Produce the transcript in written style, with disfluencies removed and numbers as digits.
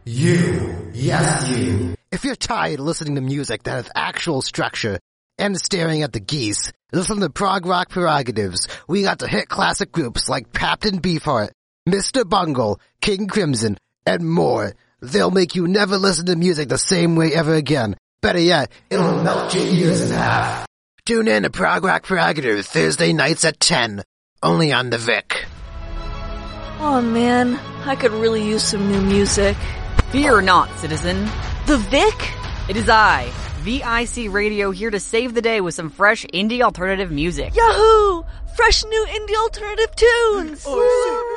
You. Yes, you. If you're tired of listening to music that has actual structure and staring at the geese, listen to Prog Rock Prerogatives. We got the hit classic groups like Captain Beefheart, Mr. Bungle, King Crimson, and more. They'll make you never listen to music the same way ever again. Better yet, it'll melt your ears in half. Tune in to Prog Rock Prerogatives Thursday nights at 10, only on the Vic. Oh man, I could really use some new music. Fear not, citizen. The Vic? It is I, VIC Radio, here to save the day with some fresh indie alternative music. Yahoo! Fresh new indie alternative tunes!